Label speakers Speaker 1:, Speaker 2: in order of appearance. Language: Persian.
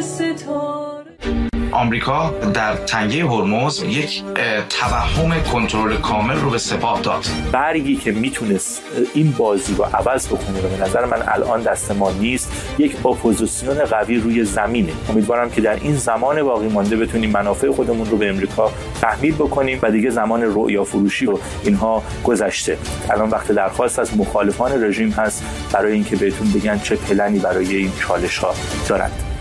Speaker 1: آمریکا در تنگه هرمز یک توهم کنترل کامل رو به سپاه داد.
Speaker 2: برگی که میتونست این بازی رو عوض بکنه و به نظر من الان دست ما نیست، یک اپوزیسیون قوی روی زمینه. امیدوارم که در این زمان باقی مانده بتونیم منافع خودمون رو به امریکا تحمیل بکنیم و دیگه زمان رؤیا فروشی رو اینها گذشته. الان وقت درخواست از مخالفان رژیم هست برای اینکه بهتون بگن چه پلنی برای این چالش ها دارند.